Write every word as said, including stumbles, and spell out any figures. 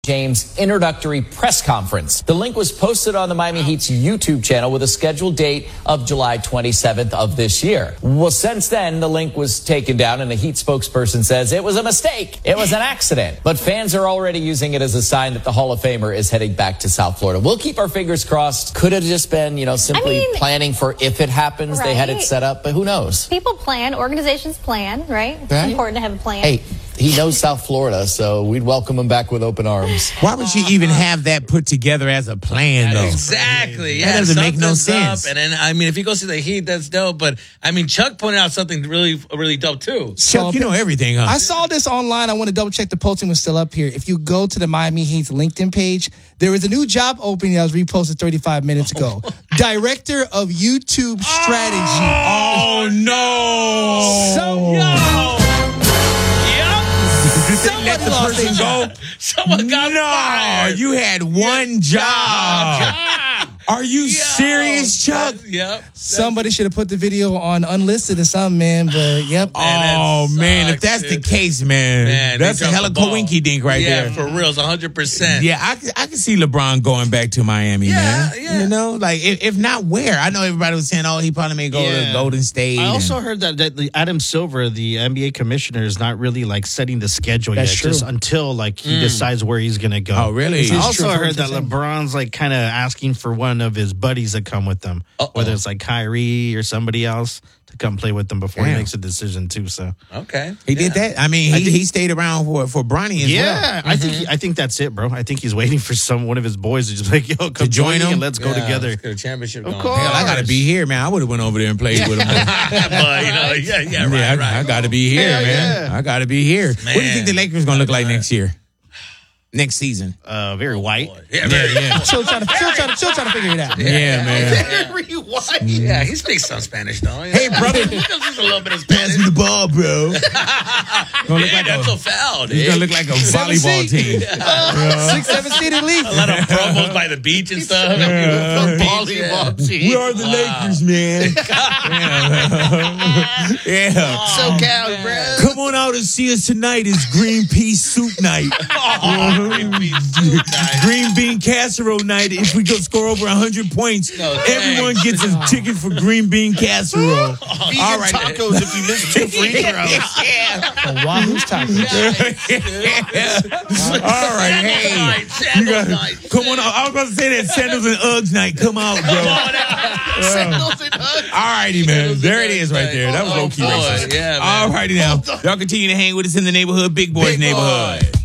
James introductory press conference. The link was posted on the Miami Heat's YouTube channel with a scheduled date of July twenty-seventh of this year. Well, since then, the link was taken down and a Heat spokesperson says it was a mistake. It was an accident. But fans are already using it as a sign that the Hall of Famer is heading back to South Florida. We'll keep our fingers crossed. Could have just been, you know, simply I mean, planning for if it happens, right? They had it set up, but who knows? People plan, organizations plan, right? It's right? important to have a plan. Hey, he knows South Florida, so we'd welcome him back with open arms. Why would you even have that put together as a plan, though? Exactly. Yeah, that doesn't make no something's sense. Up, and then, I mean, if you go see the Heat, that's dope. But, I mean, Chuck pointed out something really, really dope, too. Chuck, you know everything, huh? I saw this online. I want to double check the posting was still up here. If you go to the Miami Heat's LinkedIn page, there is a new job opening that was reposted thirty-five minutes ago. Director of YouTube Strategy. Oh, no. So, Yo! Did they let the person go? Someone got no, fired. you had one job. job. Are you Yo, serious, Chuck? Yep. somebody should have put the video on unlisted or something, man. But yep. Man, oh that man, sucks, if that's dude. the case, man, Man, that's they a dropped hella the ball. coinky dink right yeah, there. for real, it's one hundred percent. Yeah, I, I can see LeBron going back to Miami, Yeah, man. yeah. You know, like if, if not where, I know everybody was saying, oh, he probably may go Yeah. to Golden State. I also and- heard that, that the Adam Silver, the N B A commissioner, is not really like setting the schedule That's yet, true. just until like he decides where he's gonna go. Oh, really? I is also true, heard that one hundred percent. LeBron's like kind of asking for one of his buddies to come with them, Uh-oh. whether it's like Kyrie or somebody else to come play with them before he Damn. makes a decision too. So Okay. he did that. I mean, he, he stayed around for for Bronny as well. yeah, I think he, I think that's it, bro. I think he's waiting for some one of his boys to just like yo come join me him? and let's go Yeah, together. let's get a championship Of going. course. Hell, I gotta be here, man. I would have went over there and played with him. but, you know, yeah, yeah, right, yeah, I, right. I gotta be here, Hell man. yeah. I gotta be here. What do you Man. think the Lakers gonna look like next year? Next season? Uh, very white. Yeah, very, Yeah, Still trying to, still trying to, still trying to figure it out. yeah, man. Very white. yeah, he speaks some Spanish, though. Hey, brother, He does just a little bit of pass Spanish. me the ball, bro. Gonna look Yeah, like that's a, a foul, dude. he's gonna look like a volleyball team. Six, seven seated league. A lot of promos by the beach and stuff. Yeah. Volleyball team. We are the Lakers, man. yeah. yeah. So cow, bro. Come on out and see us tonight. It's green pea soup night. Oh, green bean soup night. Green bean casserole night. If we go score over one hundred points, No, everyone thanks. gets a ticket for green bean casserole. Vegan All right. tacos if you miss two free throws. yeah. Wahoo's tacos. All right. Sandals Hey. night, You sandals got, night. come on out. I was about to say that sandals and Uggs night. Come out, bro. Sandals and Uggs. All righty, man. There it is right night. there. That was Oh, low-key boy. racist. Yeah, man. All righty now. Y'all continue to hang with us in the neighborhood, Big Boys Big neighborhood. boy.